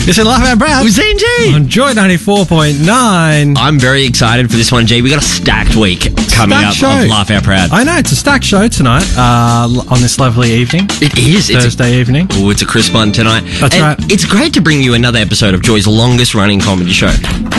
It's a Laugh Out Proud. With Z and G. On Joy 94.9. I'm very excited for this one, G. We got a stacked week coming up of Laugh Out Proud. I know, it's a stacked show tonight on this lovely evening. It is. Thursday evening. Oh, it's a crisp one tonight. That's right. It's great to bring you another episode of Joy's longest running comedy show.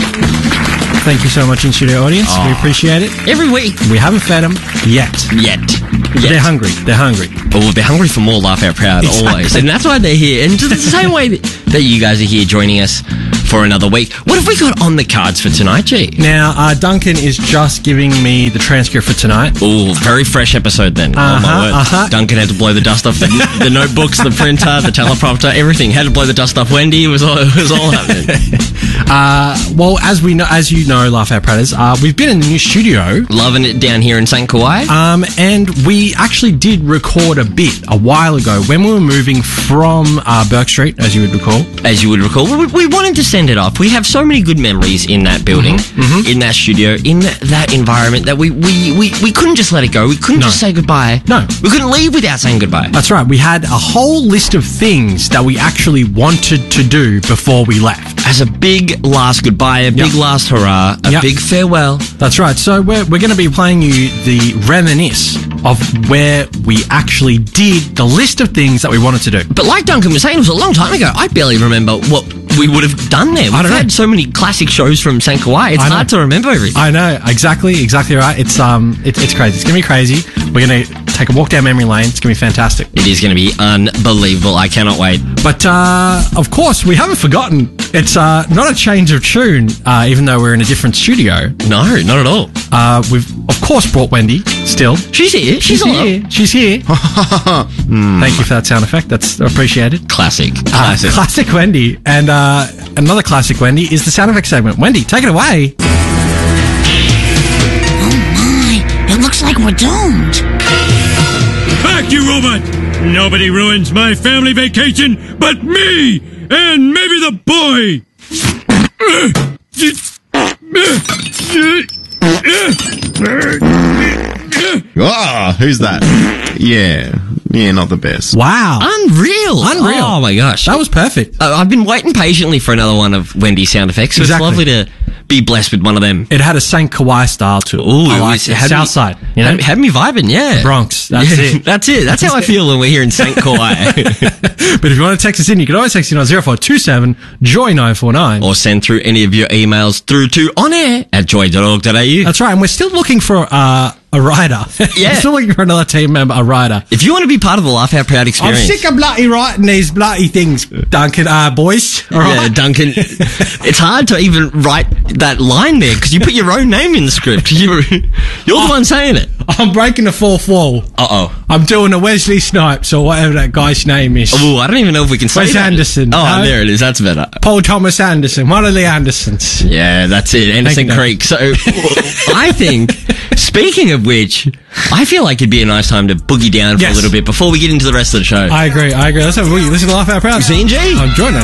Thank you so much, in-studio audience. We appreciate it. Every week. We haven't fed them yet. They're hungry. Oh, they're hungry for more Laugh Out Proud, always. And that's why they're here. And just the same way that you guys are here joining us for another week. What have we got on the cards for tonight, G? Now, Duncan is just giving me the transcript for tonight. Oh, very fresh episode then. Oh, my word. Duncan had to blow the dust off the notebooks, the printer, the teleprompter, everything. Had to blow the dust off Wendy. It was all happening. Well, as you know, Laugh Out Prouders, we've been in the new studio. Loving it down here in St. Kauai. And we actually did record a bit a while ago when we were moving from Burke Street, as you would recall. As you would recall. We wanted to send it off. We have so many good memories in that building, in that studio, in that environment that we couldn't just let it go. We couldn't just say goodbye. No. We couldn't leave without saying goodbye. That's right. We had a whole list of things that we actually wanted to do before we left. As a big last goodbye, a big last hurrah, a big farewell. That's right. So we're going to be playing you the reminisce of where we actually did the list of things that we wanted to do. But like Duncan was saying, it was a long time ago. I barely remember what we would have done there. We've had so many classic shows from St. Kauai. It's hard to remember everything. I know. Exactly right. It's crazy. It's going to be crazy. We're going to take a walk down memory lane. It's going to be fantastic. It is going to be unbelievable. I cannot wait. But, of course, we haven't forgotten. It's not a change of tune, even though we're in a different studio. No, not at all. We've, of course, brought Wendy still. She's here. She's here. She's here. Thank you for that sound effect. That's appreciated. Classic. Classic Wendy. And another classic Wendy is the sound effect segment. Wendy, take it away. Oh, my. It looks like we're doomed. Back, you robot! Nobody ruins my family vacation but me! And maybe the boy! Who's that? Yeah, not the best. Wow. Unreal. Oh, my gosh. That was perfect. I've been waiting patiently for another one of Wendy's sound effects. So Exactly. It's lovely to be blessed with one of them. It had a St. Kauai style to it. Ooh, I like it. Southside. You know? Had me vibing, yeah. Bronx. That's it. That's it. That's how I feel when we're here in St. Kauai. But if you want to text us in, you can always text in on 0427 Joy 949. Or send through any of your emails through to onair@joy.org.au. That's right. And we're still looking for a rider. Yeah. We're still looking for another team member, a rider. If you want to be part of the Laugh Out Proud I'm experience. sick of bloody writing these bloody things, Duncan, boys. All right? Yeah, Duncan. It's hard to even write that line there because you put your own name in the script. You're the one saying it. I'm breaking the fourth wall. Uh-oh. I'm doing a Wesley Snipes or whatever that guy's name is. Oh, I don't even know if we can say Wes that. Anderson. Oh, No? there it is. That's better. Paul Thomas Anderson. One of the Andersons. Yeah, that's it. Anderson you, Creek. So, I think, speaking of which, I feel like it'd be a nice time to boogie down for a little bit before we get into the rest of the show. I agree. Let's have a boogie. Listen to Laugh Out Proud. Z&G. I'm Jordan.